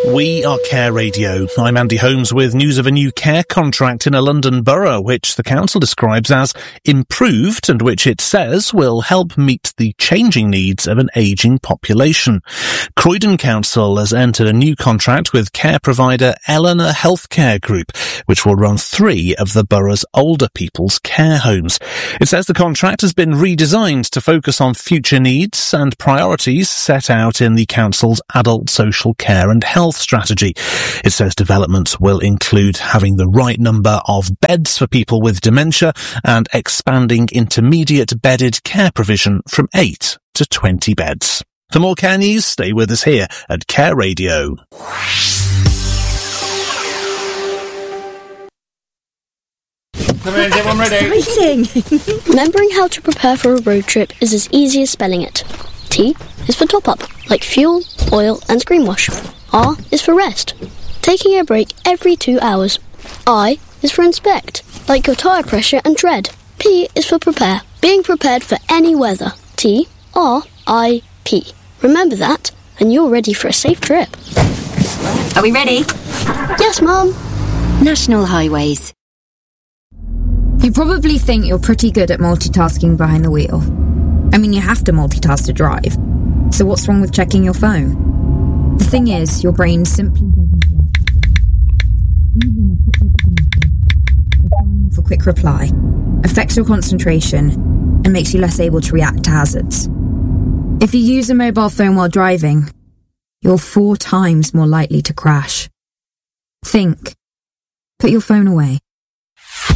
We are Care Radio. I'm Andy Holmes with news of a new care contract in a London borough, which the council describes as improved and which it says will help meet the changing needs of an ageing population. Croydon Council has entered a new contract with care provider Eleanor Healthcare Group, which will run 3 of the borough's older people's care homes. It says the contract has been redesigned to focus on future needs and priorities set out in the council's adult social care and health strategy. It says developments will include having the right number of beds for people with dementia and expanding intermediate bedded care provision from 8 to 20 beds. For more care news, stay with us here at Care Radio. Come in, everyone ready? Exciting! Remembering how to prepare for a road trip is as easy as spelling it. T is for top up, like fuel, oil and screen wash. R is for rest, taking a break every 2 hours. I is for inspect, like your tyre pressure and tread. P is for prepare, being prepared for any weather. T, R, I, P. Remember that, and you're ready for a safe trip. Are we ready? Yes, Mum. National Highways. You probably think you're pretty good at multitasking behind the wheel. I mean, you have to multitask to drive. So what's wrong with checking your phone? The thing is, your brain simply doesn't work. Even a quick reply affects your concentration and makes you less able to react to hazards. If you use a mobile phone while driving, you're 4 times more likely to crash. Think. Put your phone away.